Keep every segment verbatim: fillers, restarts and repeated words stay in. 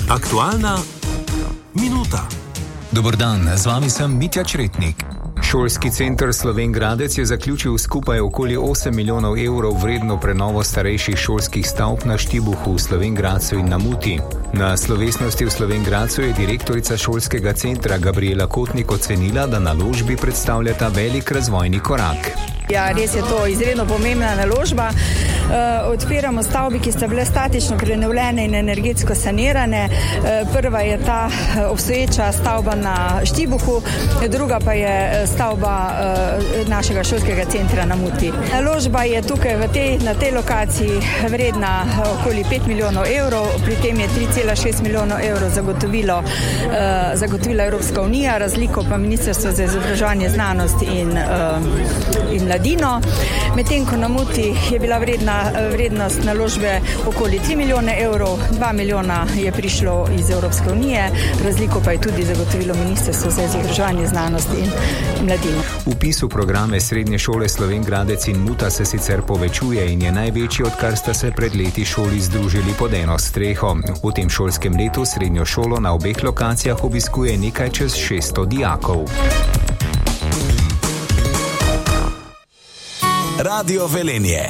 Aktualna minuta. Dober dan, z vami sem Mitja Čretnik. Šolski center Slovenj Gradec je zaključil skupaj okoli osem milijonov evrov vredno prenovo starejših šolskih stavb na Štibuhu v Slovenj Gradcu in na Muti. Na slovesnosti v Slovenj Gradcu je direktorica šolskega centra Gabriela Kotnik ocenila, da naložbi predstavljata velik razvojni korak. Ja, res je to izredno pomembna naložba. Uh, odpiramo stavbi, ki sta bile statično prenovljene in energetsko sanirane. Uh, prva je ta obstoječa stavba na Štibuhu, druga pa je stavba uh, našega šolskega centra na Muti. Naložba je tukaj v tej, na tej lokaciji vredna okoli pet milijonov evrov, pri tem je tri cela šest milijonov evrov zagotovilo, uh, zagotovila Evropska unija, razliko pa Ministrstvo za izobraževanje, znanost in, uh, in mladino. Medtem ko na Muti je bila vredna vrednost naložbe okoli tri milijone evrov, dva milijona je prišlo iz Evropske unije, razliko pa je tudi zagotovilo Ministrstvo za izobraževanje, znanost in mladino. Vpis v programe srednje šole Slovenj Gradec in Muta se sicer povečuje in je največji, odkar sta se pred leti šoli združili pod eno streho. V tem šolskem letu srednjo šolo na obeh lokacijah obiskuje nekaj čez šeststo dijakov. Radio Velenje.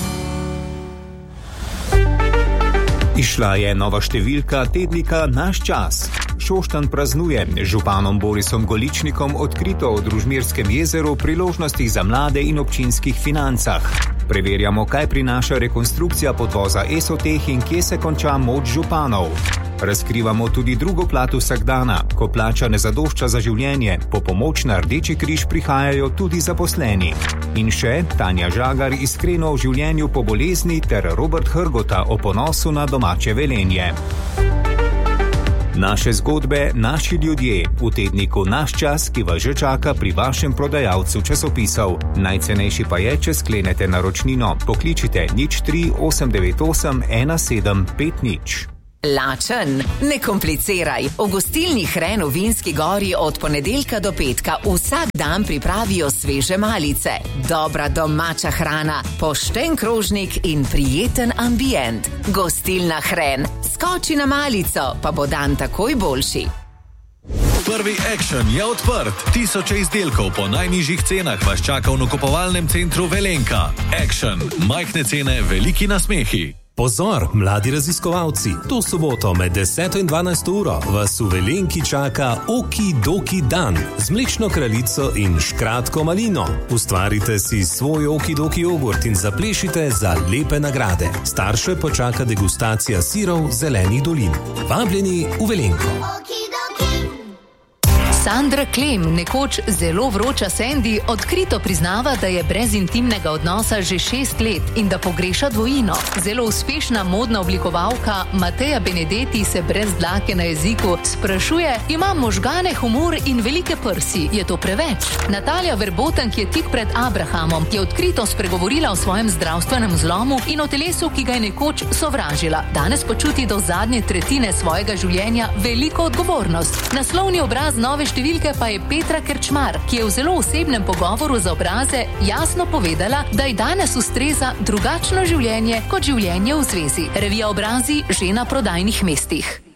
Išla je nova številka tednika Naš čas. Šoštanj praznuje z županom Borisom Goličnikom odkrito o Družmirskem jezeru, priložnostih za mlade in občinskih financah. Preverjamo, kaj prinaša rekonstrukcija podvoza Esoteh in kje se konča moč županov. Razkrivamo tudi drugo plat vsakdana, ko plača ne zadošča za življenje, po pomoč na Rdeči križ prihajajo tudi zaposleni. In še Tanja Žagar iskreno o življenju po bolezni ter Robert Hrgota o ponosu na domače Velenje. Naše zgodbe, naši ljudje v tedniku Naš čas, ki vas že čaka pri vašem prodajalcu časopisov. Najcenejši pa je, če sklenete naročnino. Pokličite nič tri osem devet osem ena sedem pet nič. Lačen? Ne kompliciraj. V gostilni Hren v Vinski gori od ponedeljka do petka vsak dan pripravijo sveže malice. Dobra domača hrana, pošten krožnik in prijeten ambient. Gostilna Hren. Skoči na malico, pa bo dan takoj boljši. Prvi Action je odprt. Tisoče izdelkov po najnižjih cenah vas čaka v nakupovalnem centru Velenka. Action. Majhne cene, veliki nasmehi. Pozor, mladi raziskovalci, to soboto med deseto in dvanajsto uro vas v Velenki čaka Okidoki dan z mlečno kraljico in škratko malino. Ustvarite si svoj Okidoki jogurt in zaplešite za lepe nagrade. Starše pa čaka degustacija sirov zelenih dolin. Vabljeni v Velenko. Sandra Klem, nekoč zelo vroča Sandy, odkrito priznava, da je brez intimnega odnosa že šest let in da pogreša dvojino. Zelo uspešna modna oblikovalka Mateja Benedetti se brez dlake na jeziku sprašuje, ima možgane, humor in velike prsi, je to preveč? Natalija Verboten, ki je tik pred Abrahamom, je odkrito spregovorila o svojem zdravstvenem zlomu in o telesu, ki ga je nekoč sovražila. Danes počuti do zadnje tretjine svojega življenja veliko odgovornost. Naslovni obraz nove številke pa je Petra Kerčmar, ki je v zelo osebnem pogovoru za obraze jasno povedala, da ji danes ustreza drugačno življenje kot življenje v zvezi. Revija Obrazi že na prodajnih mestih.